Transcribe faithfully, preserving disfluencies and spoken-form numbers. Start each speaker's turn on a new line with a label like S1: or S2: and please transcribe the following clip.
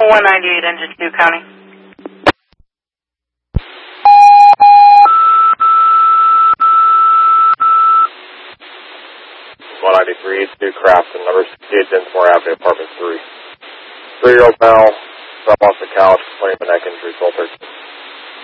S1: one ninety-eight, engine two, county.
S2: one ninety-three, two Crafton, number sixty-eight, Dinsmore Avenue, apartment three. Three-year-old male, fell off the couch, complaining of a neck injury, twelve thirteen.